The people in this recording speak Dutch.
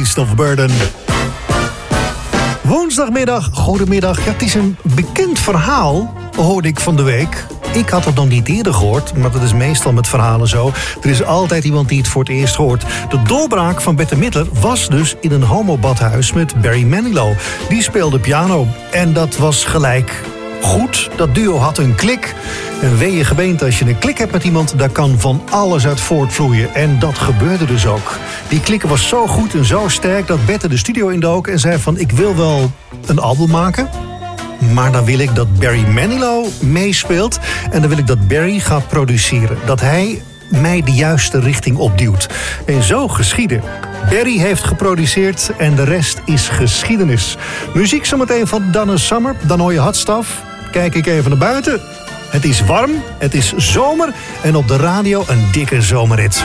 Beast of Burden. Woensdagmiddag, goedemiddag. Ja, het is een bekend verhaal, hoorde ik van de week. Ik had het nog niet eerder gehoord, maar dat is meestal met verhalen zo. Er is altijd iemand die het voor het eerst hoort. De doorbraak van Bette Midler was dus in een homobadhuis met Barry Manilow. Die speelde piano en dat was gelijk goed. Dat duo had een klik. En wee je gebeent, als je een klik hebt met iemand, daar kan van alles uit voortvloeien. En dat gebeurde dus ook. Die klik was zo goed en zo sterk dat Bette de studio indook en zei van: ik wil wel een album maken, maar dan wil ik dat Barry Manilow meespeelt. En dan wil ik dat Barry gaat produceren. Dat hij mij de juiste richting opduwt. En zo geschiedde. Barry heeft geproduceerd en de rest is geschiedenis. Muziek zometeen van Donna Summer. Dan hoor je Hot Stuff. Kijk ik even naar buiten. Het is warm, het is zomer en op de radio een dikke zomerrit.